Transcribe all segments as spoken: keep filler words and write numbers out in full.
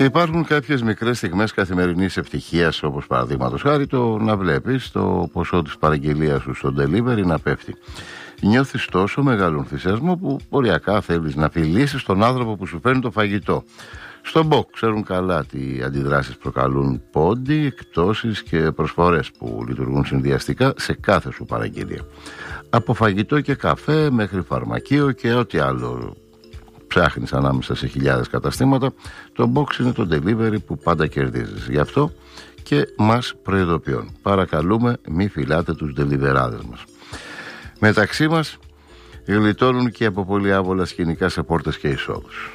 Υπάρχουν κάποιες μικρές στιγμές καθημερινής ευτυχίας, όπως παραδείγματος χάρη το να βλέπεις το ποσό της παραγγελίας σου στο delivery να πέφτει. Νιώθεις τόσο μεγάλο ενθουσιασμό που οριακά θέλεις να φιλήσεις τον άνθρωπο που σου φέρνει το φαγητό. Στον Μποκ ξέρουν καλά τι αντιδράσεις προκαλούν πόντι, εκτόσεις και προσφορές που λειτουργούν συνδυαστικά σε κάθε σου παραγγελία. Από φαγητό και καφέ μέχρι φαρμακείο και ό,τι άλλο ψάχνεις ανάμεσα σε χιλιάδες καταστήματα, το Box είναι το delivery που πάντα κερδίζεις. Γι' αυτό και μας προειδοποιούν. Παρακαλούμε, μη φυλάτε τους deliverάδες μας. Μεταξύ μας γλιτώνουν και από πολύ άβολα σκηνικά σε πόρτες και εισόδους.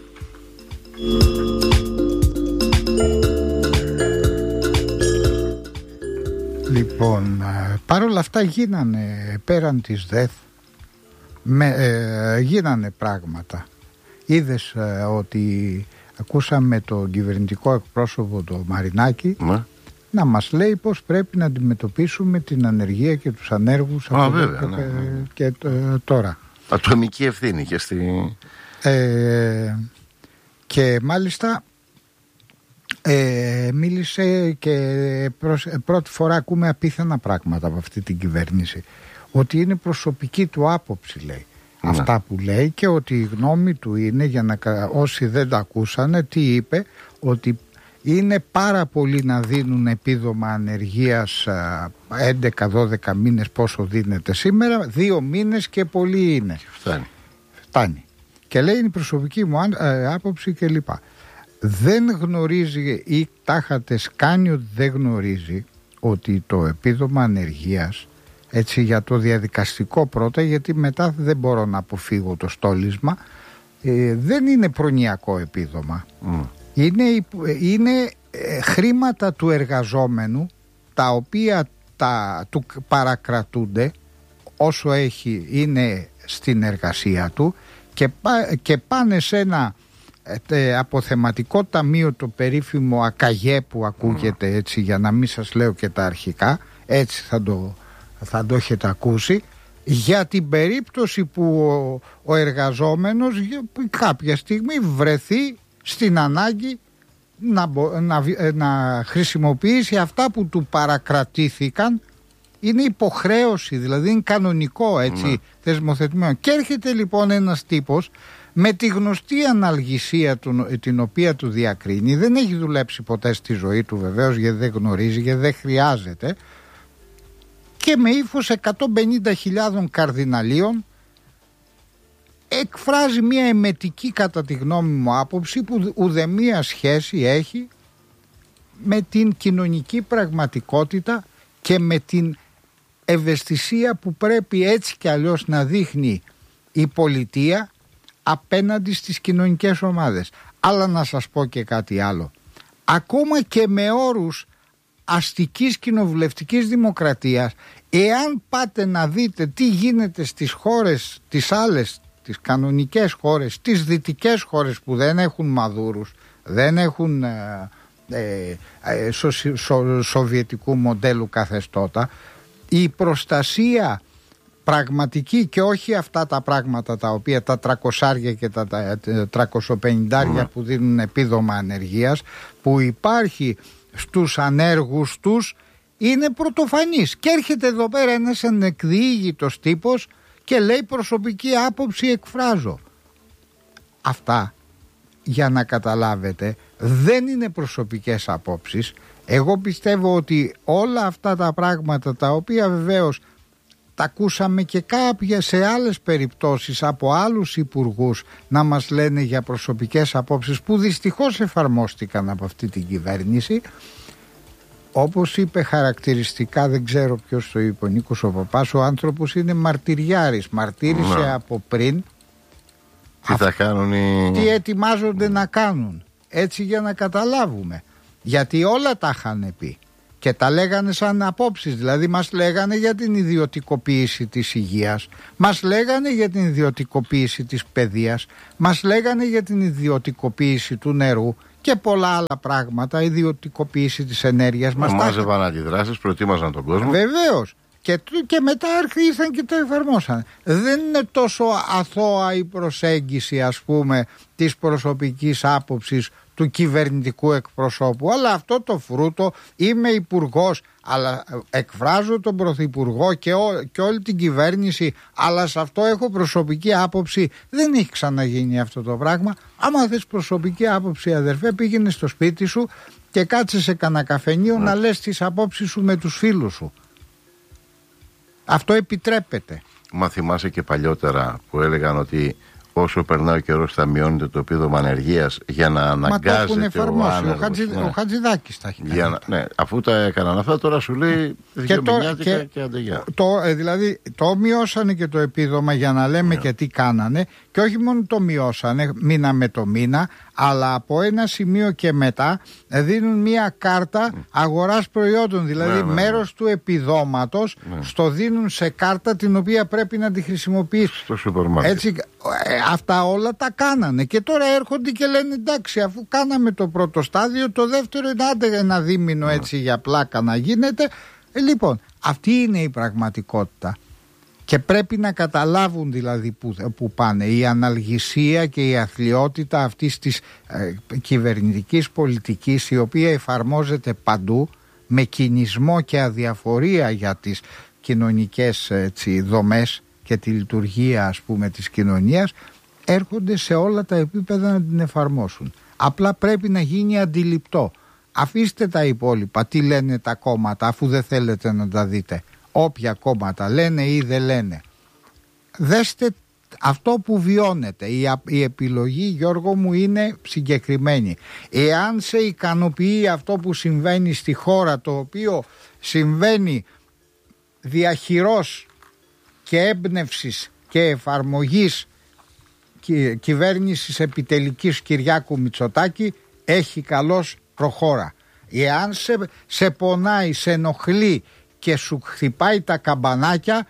Λοιπόν, παρόλα αυτά γίνανε πέραν της ΔΕΘ με, ε, γίνανε πράγματα. Είδες ε, ότι ακούσαμε τον κυβερνητικό εκπρόσωπο το Μαρινάκη Μα. να μας λέει πως πρέπει να αντιμετωπίσουμε την ανεργία και τους ανέργους Α, από βέβαια, και, ναι, ναι. και ε, τώρα. Ατομική ευθύνη και στη... Ε, και μάλιστα ε, μίλησε και προς, πρώτη φορά ακούμε απίθανα πράγματα από αυτή την κυβέρνηση, ότι είναι προσωπική του άποψη, λέει, ναι. αυτά που λέει, και ότι η γνώμη του είναι, για να όσοι δεν τα ακούσανε, τι είπε, ότι είναι πάρα πολύ να δίνουν επίδομα ανεργίας έντεκα δώδεκα μήνες, πόσο δίνεται σήμερα, δύο μήνες και πολύ είναι. Φτάνει. Φτάνει. Και λέει είναι η προσωπική μου άποψη και λοιπά. Δεν γνωρίζει ή τάχατες κάνει ότι δεν γνωρίζει ότι το επίδομα ανεργίας, έτσι, για το διαδικαστικό πρώτα, γιατί μετά δεν μπορώ να αποφύγω το στόλισμα, ε, δεν είναι προνοιακό επίδομα. Mm. Είναι, είναι ε, χρήματα του εργαζόμενου, τα οποία τα, του παρακρατούνται όσο έχει, είναι στην εργασία του, και, πά, και πάνε σε ένα ε, αποθεματικό ταμείο, το περίφημο ΑΚΑΓΕ που ακούγεται, έτσι, για να μην σας λέω και τα αρχικά, έτσι θα το, θα το έχετε ακούσει, για την περίπτωση που ο, ο εργαζόμενος κάποια στιγμή βρεθεί στην ανάγκη να, να, να χρησιμοποιήσει αυτά που του παρακρατήθηκαν. Είναι υποχρέωση, δηλαδή είναι κανονικό, έτσι, ναι. θεσμοθετημένο. Και έρχεται λοιπόν ένας τύπος με τη γνωστή αναλγησία του, την οποία του διακρίνει, δεν έχει δουλέψει ποτέ στη ζωή του βεβαίως, γιατί δεν γνωρίζει, γιατί δεν χρειάζεται, και με ύφος εκατόν πενήντα χιλιάδες καρδιναλίων εκφράζει μια εμετική, κατά τη γνώμη μου, άποψη που ουδέμια σχέση έχει με την κοινωνική πραγματικότητα και με την ευαισθησία που πρέπει έτσι κι αλλιώς να δείχνει η πολιτεία απέναντι στις κοινωνικές ομάδες. Αλλά να σας πω και κάτι άλλο. Ακόμα και με όρους αστικής κοινοβουλευτικής δημοκρατίας, εάν πάτε να δείτε τι γίνεται στις χώρες, τις άλλες, τις κανονικές χώρες, τις δυτικές χώρες που δεν έχουν μαδούρους, δεν έχουν ε, ε, ε, σο, σο, σοβιετικού μοντέλου καθεστώτα, η προστασία πραγματική, και όχι αυτά τα πράγματα τα οποία τα τρακοσάρια και τα τρακοσοπενηντάρια mm. που δίνουν επίδομα ανεργίας, που υπάρχει στους ανέργους τους, είναι πρωτοφανής. Και έρχεται εδώ πέρα ένας ανεκδιήγητος τύπος και λέει προσωπική άποψη εκφράζω. Αυτά, για να καταλάβετε, δεν είναι προσωπικές απόψεις. Εγώ πιστεύω ότι όλα αυτά τα πράγματα, τα οποία βεβαίως τα ακούσαμε και κάποια σε άλλες περιπτώσεις από άλλους υπουργούς να μας λένε για προσωπικές απόψεις που δυστυχώς εφαρμόστηκαν από αυτή την κυβέρνηση, όπως είπε χαρακτηριστικά, δεν ξέρω ποιος το είπε, ο Νίκος ο Παπάς, ο άνθρωπος είναι μαρτυριάρης, μαρτύρησε να. από πριν τι θα κάνουν οι... τι ετοιμάζονται να κάνουν, έτσι, για να καταλάβουμε, γιατί όλα τα είχαν πει και τα λέγανε σαν απόψεις. Δηλαδή μας λέγανε για την ιδιωτικοποίηση της υγείας, μας λέγανε για την ιδιωτικοποίηση της παιδείας, μας λέγανε για την ιδιωτικοποίηση του νερού και πολλά άλλα πράγματα, ιδιωτικοποίηση της ενέργειας. Μας μάζευαν αντιδράσεις, προετοίμαζαν τον κόσμο. Βεβαίως. Και, και μετά ήρθαν και το εφαρμόσαν. Δεν είναι τόσο αθώα η προσέγγιση, ας πούμε, της προσωπικής άποψης του κυβερνητικού εκπροσώπου, αλλά αυτό το φρούτο, είμαι υπουργός, αλλά εκφράζω τον πρωθυπουργό και, ό, και όλη την κυβέρνηση, αλλά σε αυτό έχω προσωπική άποψη. Δεν έχει ξαναγίνει αυτό το πράγμα. Άμα θες προσωπική άποψη, αδερφέ, πήγαινε στο σπίτι σου και κάτσε σε κανένα καφενείο να λες τις απόψεις σου με τους φίλους σου. Αυτό επιτρέπεται. Μα θυμάσαι και παλιότερα που έλεγαν ότι όσο περνάει ο καιρός θα μειώνεται το επίδομα ανεργίας για να αναγκάζεται. Μα το έχουν εφαρμόσει. Ο, ο, Χατζη, ναι. ο Χατζηδάκης τα έχει κάνει. Να, ναι, αφού τα έκαναν αυτά, τώρα σου λέει δύο μηνιάτικα και, και αντεγιά. Το, ε, δηλαδή το μειώσανε και το επίδομα για να λέμε yeah. και τι κάνανε. Και όχι μόνο το μειώσανε μήνα με το μήνα, αλλά από ένα σημείο και μετά δίνουν μια κάρτα αγοράς προϊόντων. Δηλαδή ναι, μέρος ναι. του επιδόματος ναι. στο δίνουν σε κάρτα την οποία πρέπει να τη χρησιμοποιήσει. Στο σούπερ μάρκετ. Έτσι, ε, αυτά όλα τα κάνανε. Και τώρα έρχονται και λένε εντάξει, αφού κάναμε το πρώτο στάδιο, το δεύτερο είναι άντε ένα δίμηνο ναι. έτσι για πλάκα να γίνεται. Ε, λοιπόν, αυτή είναι η πραγματικότητα. Και πρέπει να καταλάβουν δηλαδή που, που πάνε. Η αναλγησία και η αθλιότητα αυτής της ε, κυβερνητικής πολιτικής, η οποία εφαρμόζεται παντού με κινησμό και αδιαφορία για τις κοινωνικές έτσι, δομές και τη λειτουργία, ας πούμε, της κοινωνίας, έρχονται σε όλα τα επίπεδα να την εφαρμόσουν. Απλά πρέπει να γίνει αντιληπτό. Αφήστε τα υπόλοιπα, τι λένε τα κόμματα, αφού δεν θέλετε να τα δείτε. Όποια κόμματα λένε ή δεν λένε. Δέστε αυτό που βιώνετε. Η, η επιλογή, Γιώργο μου, είναι συγκεκριμένη. Εάν σε ικανοποιεί αυτό που συμβαίνει στη χώρα, το οποίο συμβαίνει διαχειρός και έμπνευσης και εφαρμογής κυ, κυβέρνησης επιτελικής Κυριάκου Μητσοτάκη, έχει καλώς, προχώρα. Εάν σε, σε πονάει, σε ενοχλεί και σου χτυπάει τα καμπανάκια,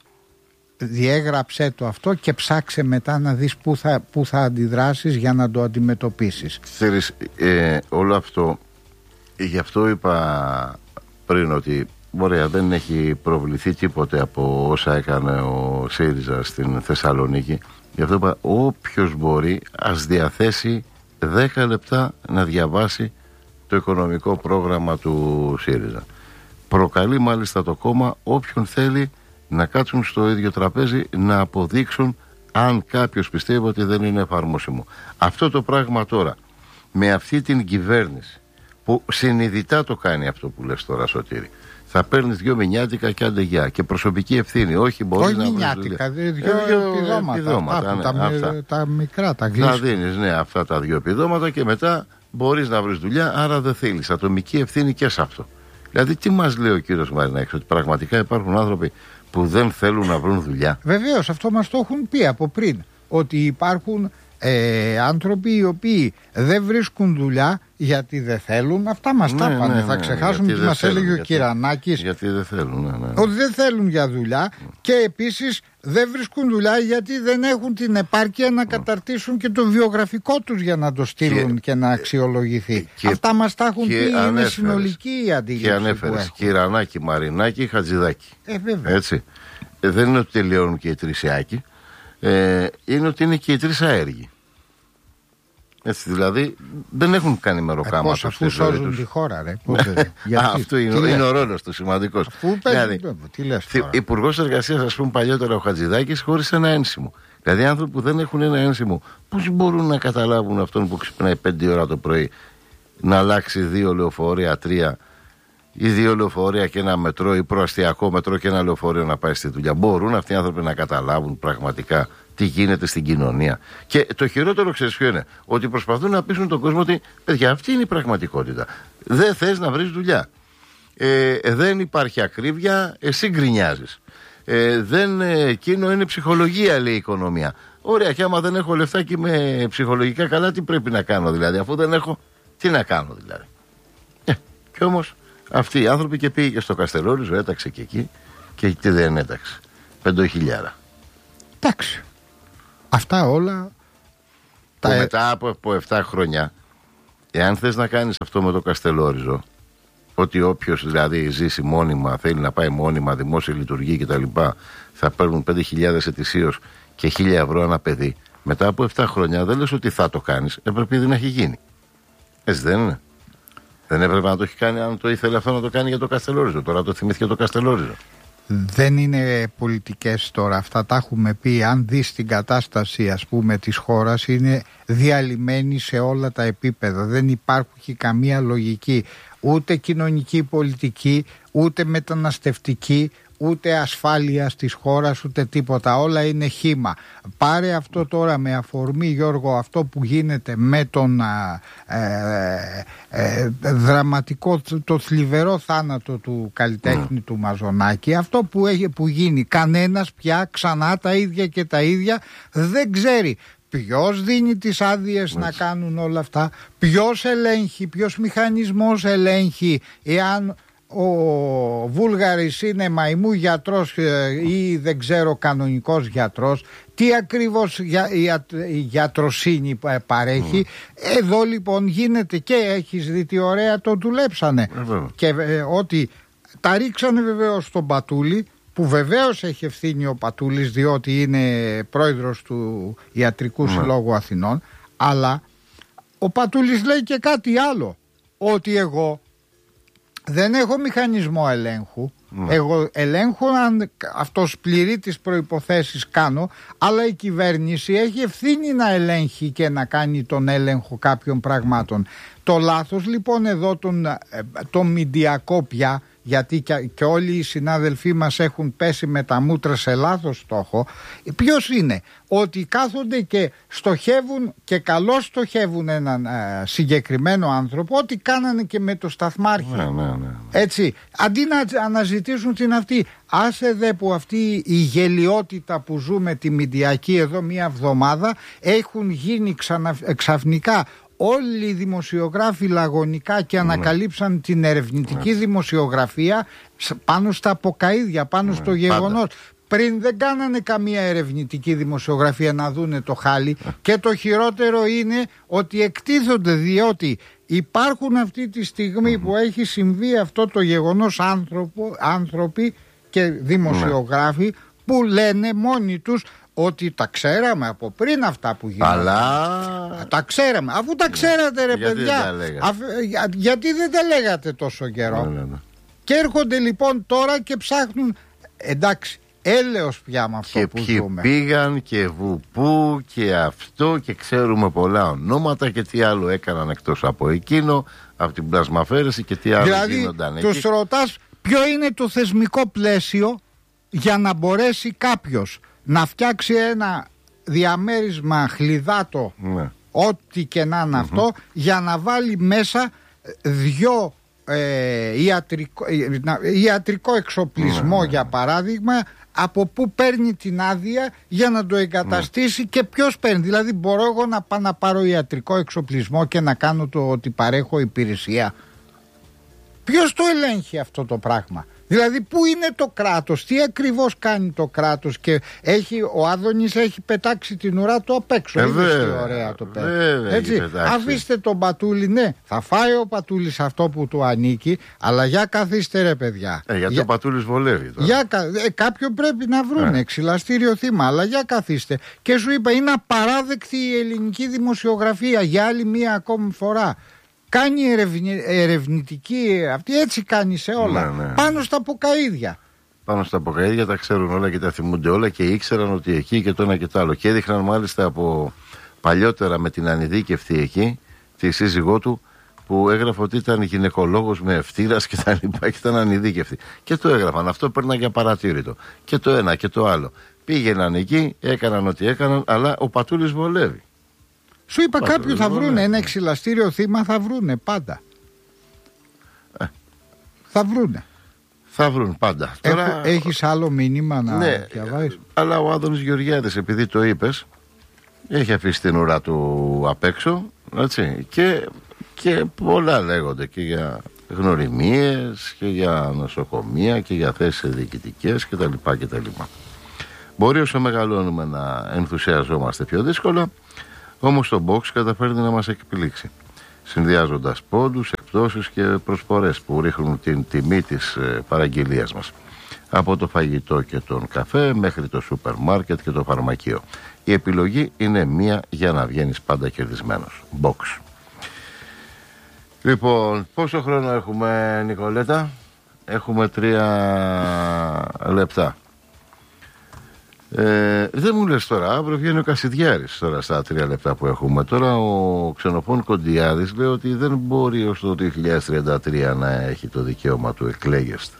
διέγραψέ το αυτό και ψάξε μετά να δεις πού θα, πού θα αντιδράσεις για να το αντιμετωπίσεις. Ξέρεις, ε, όλο αυτό, γι' αυτό είπα πριν ότι ωραία, δεν έχει προβληθεί τίποτε από όσα έκανε ο ΣΥΡΙΖΑ στην Θεσσαλονίκη. Γι' αυτό είπα, όποιος μπορεί ας διαθέσει δέκα λεπτά να διαβάσει το οικονομικό πρόγραμμα του ΣΥΡΙΖΑ. Προκαλεί μάλιστα το κόμμα όποιον θέλει να κάτσουν στο ίδιο τραπέζι να αποδείξουν αν κάποιος πιστεύει ότι δεν είναι εφαρμόσιμο. Αυτό το πράγμα τώρα, με αυτή την κυβέρνηση που συνειδητά το κάνει αυτό που λες τώρα, Σωτήρη, θα παίρνεις δυο μηνιάτικα και αντεγιά και προσωπική ευθύνη. Όχι μπορεί να μηνιάτικα, δυο, δυο επιδόματα. επιδόματα ναι, τα, αυτά. τα μικρά, τα γλύσια. Θα δίνεις ναι, αυτά τα δύο επιδόματα και μετά μπορείς να βρεις δουλειά, άρα δεν θέλεις. Ατομική ευθύνη και σε αυτό. Δηλαδή, τι μας λέει ο κύριος Μαρινάκης, ότι πραγματικά υπάρχουν άνθρωποι που δεν θέλουν να βρουν δουλειά? Βεβαίως, αυτό μας το έχουν πει από πριν. Ότι υπάρχουν ε, άνθρωποι οι οποίοι δεν βρίσκουν δουλειά γιατί δεν θέλουν. Αυτά μας ναι, τα είπανε. Ναι, ναι, θα ξεχάσουμε τι μας έλεγε ο Κυρανάκης. Γιατί δεν θέλουν. Ναι, ναι. Ότι δεν θέλουν για δουλειά mm. και επίσης δεν βρίσκουν δουλειά γιατί δεν έχουν την επάρκεια να mm. καταρτήσουν και το βιογραφικό τους για να το στείλουν και, και να αξιολογηθεί. Και, Αυτά μας τα έχουν πει. Είναι συνολική η αντίληψη. Και ανέφερες Κυρανάκη, Μαρινάκη, Χατζηδάκη. Ε, βέβαια. Έτσι. Ε, δεν είναι ότι τελειώνουν και οι τρεις Ιάκοι. Ε, είναι ότι είναι και οι τρεις αέργοι. Έτσι, δηλαδή δεν έχουν κάνει μεροκάμα. Ε, αφού σώζουν τη χώρα, ρε. Αυτό είναι, είναι ο ρόλος του σημαντικός. Δηλαδή, τι λες τώρα? Υπουργός Εργασίας, ας πούμε, παλιότερα ο Χατζηδάκης, χωρίς ένα ένσημο. Δηλαδή άνθρωποι που δεν έχουν ένα ένσημο, πώς μπορούν να καταλάβουν αυτόν που ξυπνάει πέντε ώρα το πρωί να αλλάξει δύο λεωφορεία, τρία ή δύο λεωφορεία και ένα μετρό ή προαστιακό μετρό και ένα λεωφορείο να πάει στη δουλειά? Μπορούν αυτοί οι άνθρωποι να καταλάβουν πραγματικά τι γίνεται στην κοινωνία? Και το χειρότερο, ξέρεις ποιο είναι? Ότι προσπαθούν να πείσουν τον κόσμο ότι παιδιά, αυτή είναι η πραγματικότητα. Δεν θες να βρεις δουλειά. Ε, δεν υπάρχει ακρίβεια, εσύ γκρινιάζεις. Ε, δεν, εκείνο είναι ψυχολογία, λέει η οικονομία. Ωραία, και άμα δεν έχω λεφτά και είμαι ψυχολογικά καλά, τι πρέπει να κάνω δηλαδή? Αφού δεν έχω, τι να κάνω δηλαδή? Ε, και όμως αυτοί οι άνθρωποι, και πήγε και στο Καστελόριζο, έταξε και εκεί και τι δεν έταξε? Πεντοχιλιάρα. Εντάξει. Αυτά όλα. Τα... Μετά από, από επτά χρόνια, εάν θες να κάνεις αυτό με το Καστελόριζο, ότι όποιος δηλαδή ζήσει μόνιμα, θέλει να πάει μόνιμα, δημόσια λειτουργεί κτλ., θα παίρνουν πέντε χιλιάδες ετησίως και χίλια ευρώ ένα παιδί. Μετά από επτά χρόνια δεν λες ότι θα το κάνεις, έπρεπε ήδη να έχει γίνει. Έτσι δεν είναι? Δεν έπρεπε να το έχει κάνει, αν το ήθελε αυτό, να το κάνει για το Καστελόριζο? Τώρα το θυμήθηκε το Καστελόριζο. Δεν είναι πολιτικές τώρα, αυτά τα έχουμε πει. Αν δεις την κατάσταση, ας πούμε, της χώρας, είναι διαλυμένη σε όλα τα επίπεδα. Δεν υπάρχει καμία λογική, ούτε κοινωνική πολιτική, ούτε μεταναστευτική, ούτε ασφάλεια της χώρας, ούτε τίποτα. Όλα είναι χύμα. Πάρε αυτό τώρα με αφορμή, Γιώργο, αυτό που γίνεται με τον ε, ε, δραματικό, το θλιβερό θάνατο του καλλιτέχνη mm. του Μαζονάκη. Αυτό που, έχει, που γίνει, κανένας πια ξανά τα ίδια και τα ίδια δεν ξέρει. Ποιος δίνει τις άδειες να κάνουν όλα αυτά, ποιος ελέγχει, ποιος μηχανισμός ελέγχει εάν ο Βούλγαρης είναι μαϊμού γιατρός ή δεν ξέρω κανονικός γιατρός, τι ακριβώς για, για, γιατροσύνη παρέχει. Mm. Εδώ λοιπόν γίνεται, και έχεις δει τι ωραία το δουλέψανε. Mm. Και ε, ότι τα ρίξανε βεβαίως στον Πατούλη, που βεβαίως έχει ευθύνη ο Πατούλης, διότι είναι πρόεδρος του Ιατρικού mm. Συλλόγου Αθηνών, αλλά ο Πατούλης λέει και κάτι άλλο, ότι εγώ δεν έχω μηχανισμό ελέγχου. Ναι. Εγώ ελέγχω αν αυτός πληρεί τις προϋποθέσεις, κάνω, αλλά η κυβέρνηση έχει ευθύνη να ελέγχει και να κάνει τον έλεγχο κάποιων πραγμάτων. Το λάθος λοιπόν εδώ τον, τον μηντιακό πια, γιατί και, και όλοι οι συνάδελφοί μας έχουν πέσει με τα μούτρα σε λάθος στόχο, ποιος είναι? Ότι κάθονται και στοχεύουν, και καλώς στοχεύουν έναν ε, συγκεκριμένο άνθρωπο, ό,τι κάνανε και με το Σταθμάρχη. Ναι, ναι, ναι. Έτσι, αντί να αναζητήσουν την αυτή. Άσε δε που αυτή η γελιότητα που ζούμε τη μηντιακή εδώ μία εβδομάδα, έχουν γίνει ξανα, ξαφνικά όλοι οι δημοσιογράφοι λαγωνικά και ανακαλύψαν mm. την ερευνητική mm. δημοσιογραφία πάνω στα αποκαΐδια, πάνω mm. στο γεγονός. Πάντα. Πριν δεν κάνανε καμία ερευνητική δημοσιογραφία να δούνε το χάλι. Mm. Και το χειρότερο είναι ότι εκτίθονται, διότι υπάρχουν αυτή τη στιγμή mm. που έχει συμβεί αυτό το γεγονός άνθρωπο, άνθρωποι και δημοσιογράφοι mm. που λένε μόνοι τους ότι τα ξέραμε από πριν αυτά που γίνανε. Αλλά... Τα ξέραμε. Αφού τα ξέρατε, ρε γιατί παιδιά, δεν Αφ... γιατί δεν τα λέγατε τόσο καιρό? Ναι, ναι, ναι. Και έρχονται λοιπόν τώρα και ψάχνουν. Εντάξει, έλεος πια με αυτό και που ζούμε. Και πήγαν και βουπού και αυτό, και ξέρουμε πολλά ονόματα και τι άλλο έκαναν εκτός από εκείνο, από την πλασμαφέρεση, και τι άλλο δηλαδή, γίνονταν εκεί. Τους ρωτάς ποιο είναι το θεσμικό πλαίσιο για να μπορέσει κάποιος να φτιάξει ένα διαμέρισμα χλιδάτο, ναι. ό,τι και να είναι mm-hmm. αυτό, για να βάλει μέσα δυο ε, ιατρικό, ε, ιατρικό εξοπλισμό, mm-hmm. για παράδειγμα, από πού παίρνει την άδεια για να το εγκαταστήσει mm. και ποιος παίρνει. Δηλαδή μπορώ εγώ να πάω να πάρω ιατρικό εξοπλισμό και να κάνω το ότι παρέχω υπηρεσία? Ποιος το ελέγχει αυτό το πράγμα? Δηλαδή πού είναι το κράτος, τι ακριβώς κάνει το κράτος? Και έχει, ο Άδωνης έχει πετάξει την ουρά του απ' έξω. Ε, βέβαια, τι ωραία το πέτει. βέβαια, έτσι, αφήστε τον Πατούλη, ναι, θα φάει ο Πατούλης αυτό που του ανήκει, αλλά για καθίστε ρε παιδιά. Ε, γιατί για... ο Πατούλης βολεύει τώρα. Για, ε, κάποιον πρέπει να βρούνε, ε. εξυλαστήριο θύμα, αλλά για καθίστε. Και σου είπα, είναι απαράδεκτη η ελληνική δημοσιογραφία για άλλη μία ακόμη φορά. Κάνει ερευνη, ερευνητική αυτή, έτσι κάνει σε όλα. Ναι, ναι. Πάνω στα αποκαΐδια. Πάνω στα αποκαΐδια τα ξέρουν όλα και τα θυμούνται όλα, και ήξεραν ότι εκεί και το ένα και το άλλο. Και έδειχναν μάλιστα από παλιότερα με την ανειδίκευτη εκεί, τη σύζυγό του, που έγραφε ότι ήταν γυναικολόγος με ευτήρας και τα λοιπά, και ήταν ανειδίκευτη. Και το έγραφαν. Αυτό παίρναν για παρατήρητο. Και το ένα και το άλλο. Πήγαιναν εκεί, έκαναν ό,τι έκαναν, αλλά ο Πατούλης βολεύει. Σου είπα, κάποιοι θα βρούνε ένα εξυλαστήριο θύμα, θα βρούνε πάντα. Ε. Θα βρούνε. Θα βρουν πάντα. Έχω, Τώρα... Έχεις άλλο μήνυμα να ναι, διαβάσεις? Αλλά ο Άδωνης Γεωργιάδης, επειδή το είπες, έχει αφήσει την ουρά του απ' έξω, έτσι, και, και πολλά λέγονται και για γνωριμίες και για νοσοκομεία και για θέσεις διοικητικές κτλ. κτλ. Μπορεί όσο μεγαλώνουμε να ενθουσιαζόμαστε πιο δύσκολα, όμως το box καταφέρνει να μας εκπλήξει. συνδυάζοντας πόντους, εκπτώσεις και προσφορές που ρίχνουν την τιμή της παραγγελίας μας. Από το φαγητό και τον καφέ μέχρι το σούπερ μάρκετ και το φαρμακείο. Η επιλογή είναι μία για να βγαίνεις πάντα κερδισμένος. Box. Λοιπόν, πόσο χρόνο έχουμε, Νικολέτα? Έχουμε τρία λεπτά. Ε, δεν μου λες τώρα, αύριο βγαίνει ο Κασιδιάρης τώρα στα τρία λεπτά που έχουμε. Τώρα ο Ξενοφών Κοντιάδης λέει ότι δεν μπορεί ως το δύο χιλιάδες τριάντα τρία να έχει το δικαίωμα του εκλέγεστε.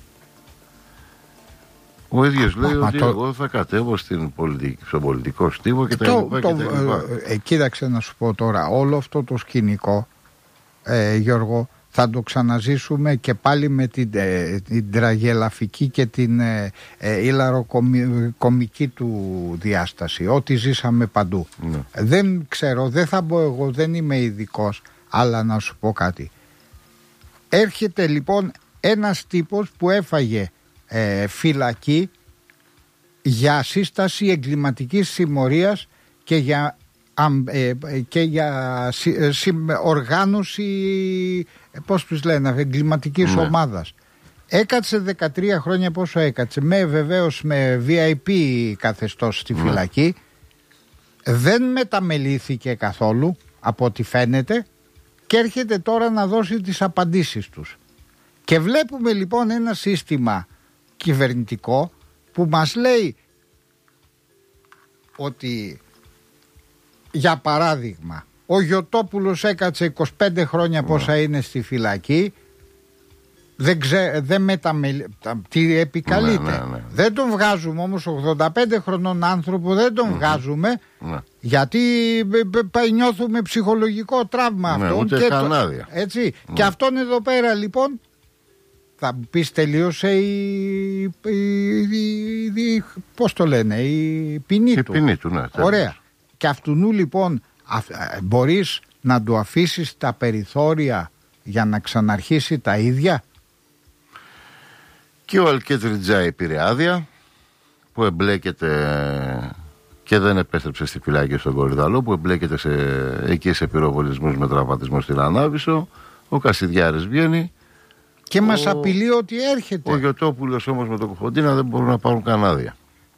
Ο ίδιος λέει ότι το... εγώ θα κατέβω στην πολιτική, στον πολιτικό στίβο και τα λοιπά και τα λοιπά. Ε, κοίταξε να σου πω τώρα, όλο αυτό το σκηνικό, ε, Γιώργο, θα το ξαναζήσουμε και πάλι με την, ε, την τραγελαφική και την ε, ε, ηλαροκομική του διάσταση. Ό,τι ζήσαμε παντού. Ναι. Δεν ξέρω, δεν θα πω εγώ, δεν είμαι ειδικός, αλλά να σου πω κάτι. Έρχεται λοιπόν ένας τύπος που έφαγε ε, φυλακή για σύσταση εγκληματικής συμμορίας και για, ε, και για συ, συ, οργάνωση, πώς τους λένε, εγκληματικής ναι. ομάδας. Έκατσε δεκατρία χρόνια, πόσο έκατσε, με βεβαίως με βι άι πι καθεστώς στη ναι. φυλακή. Δεν μεταμελήθηκε καθόλου από ό,τι φαίνεται και έρχεται τώρα να δώσει τις απαντήσεις τους. Και βλέπουμε λοιπόν ένα σύστημα κυβερνητικό που μας λέει ότι, για παράδειγμα, ο Γιωτόπουλος έκατσε είκοσι πέντε χρόνια πόσα είναι στη φυλακή, δεν, ξέ, δεν μεταμελ... τι επικαλείται. Ναι, ναι, ναι. Δεν τον βγάζουμε όμως, ογδόντα πέντε χρονών άνθρωπο δεν τον mm-hmm. βγάζουμε ναι. γιατί νιώθουμε ψυχολογικό τραύμα ναι, αυτό. Ούτε και κανάδια. Το... Έτσι. Ναι. Και αυτόν εδώ πέρα λοιπόν θα πεις τελείωσε η, η, η, η πώς το λένε, η ποινή η του. Ποινή του ναι, ωραία. Και αυτού λοιπόν α, μπορείς να του αφήσεις τα περιθώρια για να ξαναρχίσει τα ίδια. Και ο Αλκέτριτζάη πήρε άδεια που εμπλέκεται και δεν επέστρεψε στη φυλάκη στον Κορυδαλό, που εμπλέκεται σε, εκεί σε πυροβολισμούς με τραυματισμό στην Ανάβησο. Ο Κασιδιάρης βγαίνει και ο... μας απειλεί ότι έρχεται. Ο Γιωτόπουλος όμως με τον Κοφοντίνα δεν μπορούν να πάρουν κανάδια.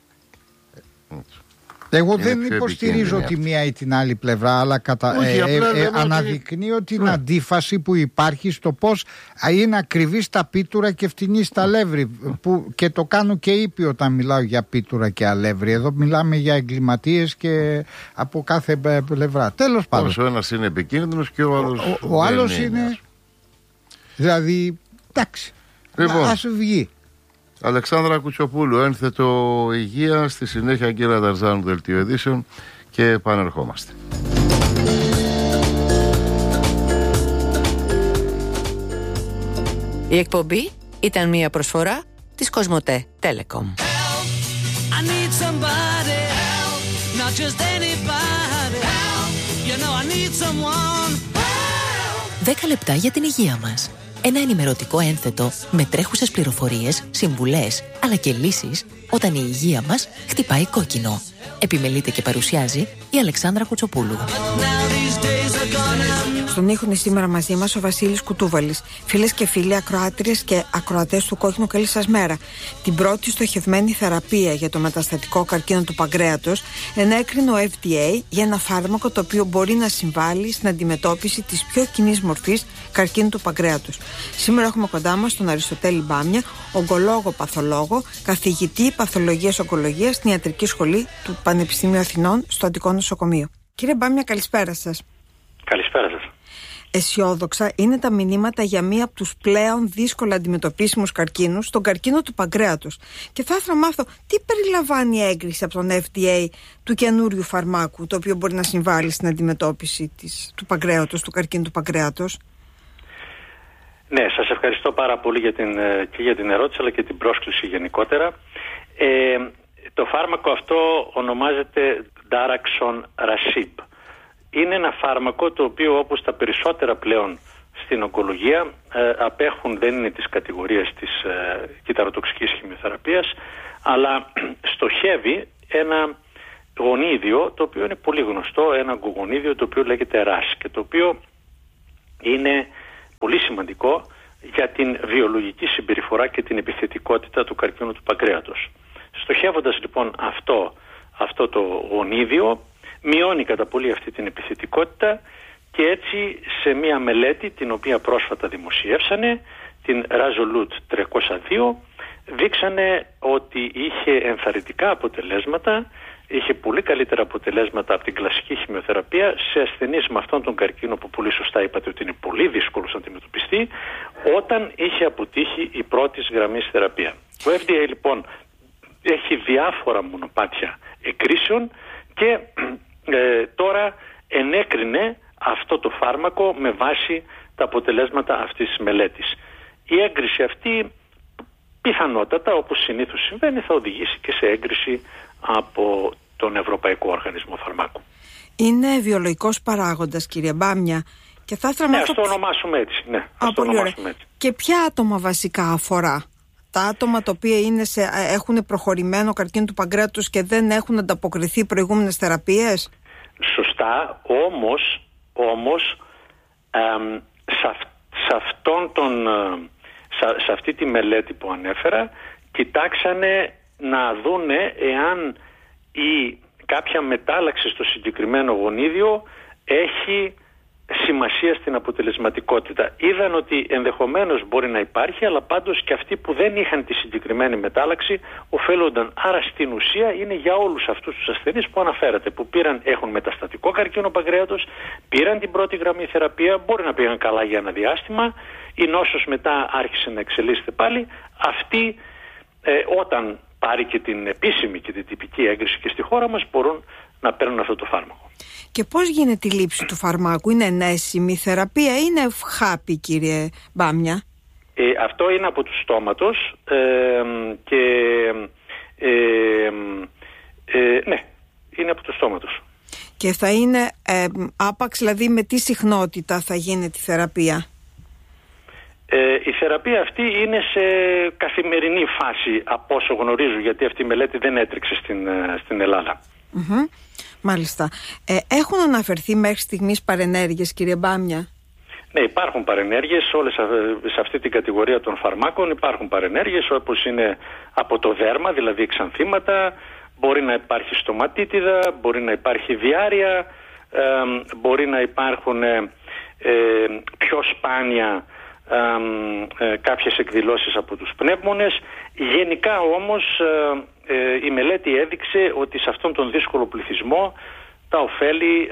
Εγώ είναι δεν υποστηρίζω τη μία ή την άλλη πλευρά, αλλά κατα... Όχι, ε, ε, ε, ότι... αναδεικνύω την ναι. αντίφαση που υπάρχει στο πώς είναι ακριβή στα πίτουρα και φτηνή στα αλεύρι. Που... Και το κάνω και ήπιο όταν μιλάω για πίτουρα και αλεύρι. Εδώ μιλάμε για εγκληματίες και από κάθε πλευρά. Τέλος πάντων. Ο ένας είναι επικίνδυνος και ο άλλος. Ο, ο, ο άλλος είναι. είναι... Δηλαδή, εντάξει. Λοιπόν. Ας βγει. Αλεξάνδρα Κουτσοπούλου, ένθετο υγεία, στη συνέχεια Αγγέλα Ταρζάνου, δελτίο ειδήσεων και επανερχόμαστε. Η εκπομπή ήταν μια προσφορά της Κοσμοτέ Telecom. Δέκα λεπτά για την υγεία μας. Ένα ενημερωτικό ένθετο με τρέχουσες πληροφορίες, συμβουλές, αλλά και λύσεις όταν η υγεία μας χτυπάει κόκκινο. Επιμελείται και παρουσιάζει η Αλεξάνδρα Κουτσοπούλου. Στον ήχο είναι σήμερα μαζί μας ο Βασίλης Κουτούβαλης. Φίλες και φίλοι, ακροάτριες και ακροατές του Κόκκινου, καλή σας μέρα. Την πρώτη στοχευμένη θεραπεία για το μεταστατικό καρκίνο του παγκρέατος ενέκρινε ο εφ ντι έι για ένα φάρμακο το οποίο μπορεί να συμβάλλει στην αντιμετώπιση της πιο κοινής μορφής καρκίνου του παγκρέατος. Σήμερα έχουμε κοντά μας τον Αριστοτέλη Μπάμια, ογκολόγο παθολόγο, καθηγητή παθολογίας ογκολογίας στην Ιατρική Σχολή του Πανεπιστημίου Αθηνών στο Ανττικό Νοσοκομείο. Κύριε Μπάμια, καλησπέρα σας. Καλησπέρα σας. Αισιόδοξα είναι τα μηνύματα για μία από τους πλέον δύσκολα αντιμετωπίσιμους καρκίνους, τον καρκίνο του παγκρέατος. Και θα ήθελα να μάθω τι περιλαμβάνει η έγκριση από τον εφ ντι έι του καινούριου φαρμάκου, το οποίο μπορεί να συμβάλλει στην αντιμετώπιση της, του παγκρέατος, του καρκίνου του παγκρέατος. Ναι, σας ευχαριστώ πάρα πολύ για την, και για την ερώτηση αλλά και την πρόσκληση γενικότερα. Ε, το φάρμακο αυτό ονομάζεται Daraxon Rasib. Είναι ένα φάρμακο το οποίο, όπως τα περισσότερα πλέον στην ογκολογία, ε, απέχουν, δεν είναι της κατηγορίας της ε, κυταροτοξικής χημειοθεραπείας, αλλά στοχεύει ένα γονίδιο το οποίο είναι πολύ γνωστό, ένα γονίδιο το οποίο λέγεται ρας και το οποίο είναι πολύ σημαντικό για την βιολογική συμπεριφορά και την επιθετικότητα του καρκίνου του παγκρέατος. Στοχεύοντας λοιπόν αυτό, αυτό το γονίδιο, μειώνει κατά πολύ αυτή την επιθετικότητα και έτσι σε μια μελέτη την οποία πρόσφατα δημοσιεύσανε, την Resolute τριακόσια δύο, δείξανε ότι είχε ενθαρρυντικά αποτελέσματα, είχε πολύ καλύτερα αποτελέσματα από την κλασική χημειοθεραπεία σε ασθενείς με αυτόν τον καρκίνο που πολύ σωστά είπατε ότι είναι πολύ δύσκολο να αντιμετωπιστεί, όταν είχε αποτύχει η πρώτης γραμμής θεραπεία. Το εφ ντι έι λοιπόν έχει διάφορα μονοπάτια εκκρίσεων και ε, τώρα ενέκρινε αυτό το φάρμακο με βάση τα αποτελέσματα αυτής της μελέτης. Η έγκριση αυτή πιθανότατα, όπως συνήθως συμβαίνει, θα οδηγήσει και σε έγκριση από τον Ευρωπαϊκό Οργανισμό Φαρμάκου. Είναι βιολογικός παράγοντας, κύριε Μπάμια, και θα ήθελα ναι, να ας το ονομάσουμε έτσι. Ναι, Α, το ονομάσουμε έτσι. Και ποια άτομα βασικά αφορά? Τα άτομα τα οποία είναι σε, έχουν προχωρημένο καρκίνο του παγκρέατος και δεν έχουν ανταποκριθεί προηγούμενες θεραπείες. Σωστά, όμως, όμως εμ, σε, αυ, σε, αυτόν τον, σε, σε αυτή τη μελέτη που ανέφερα, κοιτάξανε να δούνε εάν η κάποια μετάλλαξη στο συγκεκριμένο γονίδιο έχει σημασία στην αποτελεσματικότητα. Είδαν ότι ενδεχομένως μπορεί να υπάρχει, αλλά πάντως και αυτοί που δεν είχαν τη συγκεκριμένη μετάλλαξη ωφέλονταν. Άρα στην ουσία είναι για όλους αυτούς τους ασθενείς που αναφέρατε, που πήραν, έχουν μεταστατικό καρκίνο παγκρέατος, πήραν την πρώτη γραμμή θεραπεία, μπορεί να πήγαν καλά για ένα διάστημα, η νόσος μετά άρχισε να εξελίσσεται πάλι. Αυτοί ε, όταν πάρει και την επίσημη και την τυπική έγκριση και στη χώρα μας, μπορούν να παίρνουν αυτό το φάρμακο. Και πώς γίνεται η λήψη του φαρμάκου? Είναι ενέσιμη θεραπεία ή είναι ευχάπη, κύριε Μπάμια? Ε, αυτό είναι από του στόματος ε, και ε, ε, ναι, είναι από του στόματος. Και θα είναι ε, άπαξ, δηλαδή με τι συχνότητα θα γίνεται η θεραπεία? Ε, η θεραπεία αυτή είναι σε καθημερινή φάση από όσο γνωρίζω, γιατί αυτή η μελέτη δεν έτρεξε στην, στην Ελλάδα. Mm-hmm. Μάλιστα. Ε, έχουν αναφερθεί μέχρι στιγμής παρενέργειες, κύριε Μπάμια? Ναι, υπάρχουν παρενέργειες όλες σε αυτή την κατηγορία των φαρμάκων. Υπάρχουν παρενέργειες όπως είναι από το δέρμα, δηλαδή εξανθήματα, μπορεί να υπάρχει στοματίτιδα, μπορεί να υπάρχει διάρρεια, ε, μπορεί να υπάρχουν ε, ε, πιο σπάνια ε, ε, κάποιες εκδηλώσεις από τους πνεύμονες. Γενικά όμως ε, ε, η μελέτη έδειξε ότι σε αυτόν τον δύσκολο πληθυσμό τα ωφέλη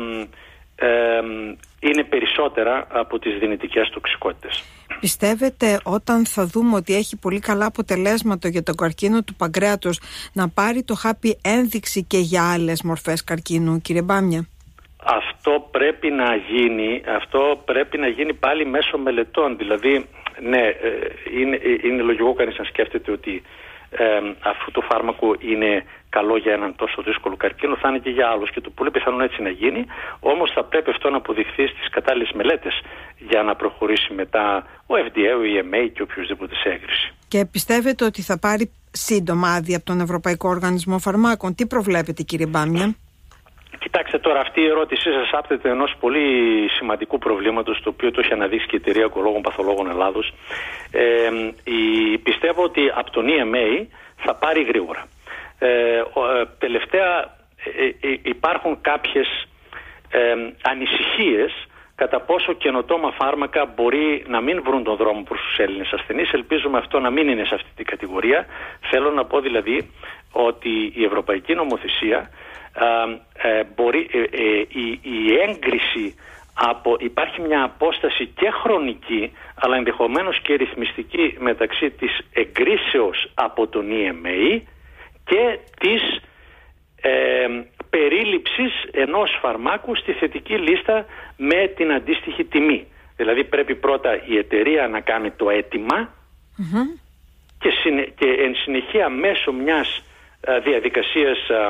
ε, ε, είναι περισσότερα από τις δυνητικές τοξικότητες. Πιστεύετε όταν θα δούμε ότι έχει πολύ καλά αποτελέσματα για τον καρκίνο του παγκρέατος να πάρει το χάπι ένδειξη και για άλλες μορφές καρκίνου, κύριε Μπάμια? Αυτό πρέπει να γίνει, αυτό πρέπει να γίνει πάλι μέσω μελετών. Δηλαδή, ναι, είναι, είναι λογικό κανείς να σκέφτεται ότι ε, αφού το φάρμακο είναι καλό για έναν τόσο δύσκολο καρκίνο, θα είναι και για άλλους, και το πολύ πιθανόν έτσι να γίνει. Όμως θα πρέπει αυτό να αποδειχθεί στις κατάλληλες μελέτες για να προχωρήσει μετά ο εφ ντι έι, ο ι εμ έι και οποιοδήποτε σε έγκριση. Και πιστεύετε ότι θα πάρει σύντομα άδεια από τον Ευρωπαϊκό Οργανισμό Φαρμάκων? Τι προβλέπετε, κύριε Μπάμια? Κοιτάξτε τώρα, αυτή η ερώτησή σας άπτεται ενός πολύ σημαντικού προβλήματος, το οποίο το έχει αναδείξει και η Εταιρεία Ογκολόγων Παθολόγων Ελλάδος. Ε, η, πιστεύω ότι από τον ι εμ έι θα πάρει γρήγορα. Ε, τελευταία ε, ε, υπάρχουν κάποιες ε, ανησυχίες κατά πόσο καινοτόμα φάρμακα μπορεί να μην βρουν τον δρόμο προς τους Έλληνες ασθενείς. Ελπίζουμε αυτό να μην είναι σε αυτή την κατηγορία. Θέλω να πω δηλαδή ότι η Ευρωπαϊκή Νομοθεσία ε, ε, μπορεί, ε, ε, η, η έγκριση από, υπάρχει μια απόσταση και χρονική αλλά ενδεχομένως και ρυθμιστική μεταξύ της εγκρίσεως από τον ι εμ έι και της ε, περίληψης ενός φαρμάκου στη θετική λίστα με την αντίστοιχη τιμή. Δηλαδή πρέπει πρώτα η εταιρεία να κάνει το αίτημα mm-hmm. και, συνε, και εν συνεχεία μέσω μιας α, διαδικασίας α,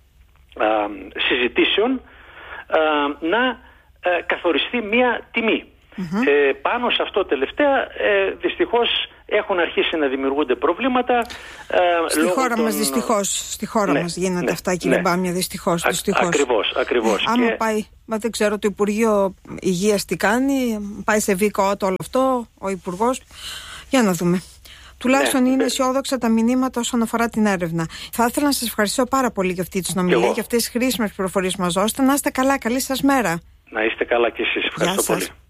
α, συζητήσεων α, να α, καθοριστεί μια τιμή. Mm-hmm. Ε, πάνω σε αυτό τελευταία ε, δυστυχώς έχουν αρχίσει να δημιουργούνται προβλήματα. Ε, στη χώρα των... μας δυστυχώς, στη χώρα ναι, μας γίνεται ναι, αυτά, κύριε ναι. Μπάμια, δυστυχώς. δυστυχώς. Ακριβώς, ακριβώς. Ε, άμα και... πάει, μα δεν ξέρω το Υπουργείο Υγείας τι κάνει, πάει σε βίκο όλο αυτό, ο Υπουργός, για να δούμε. Τουλάχιστον ναι, είναι ναι. αισιόδοξα τα μηνύματα όσον αφορά την έρευνα. Θα ήθελα να σας ευχαριστώ πάρα πολύ για αυτή τη συνομιλία, για αυτές τις χρήσιμες πληροφορίες που μας δώσετε. Να είστε καλά, καλή σας μέρα. Να είστε καλά κι εσείς. Ευχαριστώ πολύ.